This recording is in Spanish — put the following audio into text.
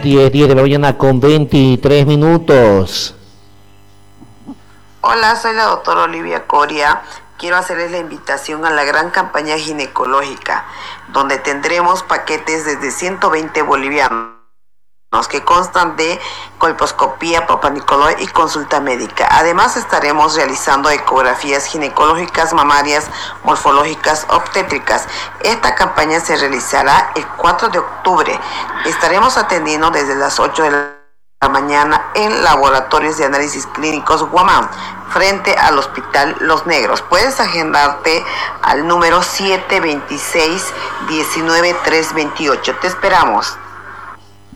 10 de la mañana con 23 minutos. Hola, soy la doctora Olivia Coria. Quiero hacerles la invitación a la gran campaña ginecológica, donde tendremos paquetes desde 120 bolivianos que constan de colposcopía, Papa Nicolau y consulta médica. Además estaremos realizando ecografías ginecológicas, mamarias, morfológicas, obstétricas. Esta campaña se realizará el 4 de octubre. Estaremos atendiendo desde las 8 de la mañana en Laboratorios de Análisis Clínicos Guamán, frente al Hospital Los Negros. Puedes agendarte al número 726-19328. Te esperamos.